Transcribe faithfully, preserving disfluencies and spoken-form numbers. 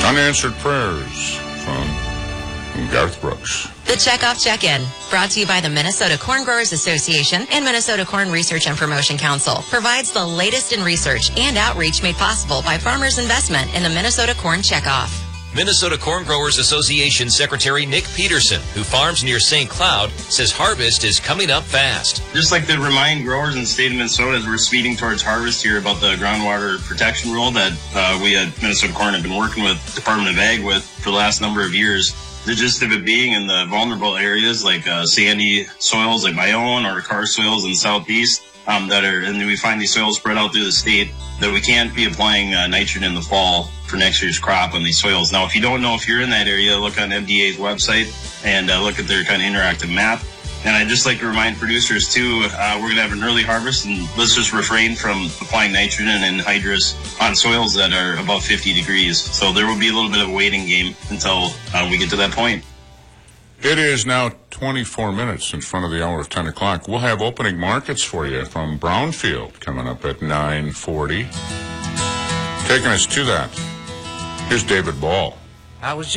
Unanswered prayers from Garth Brooks. The Checkoff Check-In, brought to you by the Minnesota Corn Growers Association and Minnesota Corn Research and Promotion Council, provides the latest in research and outreach made possible by farmers' investment in the Minnesota Corn Checkoff. Minnesota Corn Growers Association Secretary Nick Peterson, who farms near Saint Cloud, says harvest is coming up fast. Just like to remind growers in the state of Minnesota as we're speeding towards harvest here about the groundwater protection rule that uh, we at Minnesota Corn have been working with Department of Ag with for the last number of years. The gist of it being in the vulnerable areas like uh, sandy soils like my own or car soils in the southeast um, that are, and we find these soils spread out through the state, that we can't be applying uh, nitrogen in the fall for next year's crop on these soils. Now, if you don't know if you're in that area, look on M D A's website and uh, look at their kind of interactive map. And I'd just like to remind producers, too, uh, we're going to have an early harvest, and let's just refrain from applying nitrogen and anhydrous on soils that are above fifty degrees. So there will be a little bit of a waiting game until uh, we get to that point. It is now twenty-four minutes in front of the hour of ten o'clock. We'll have opening markets for you from Brownfield coming up at nine forty. Taking us to that, here's David Ball. I was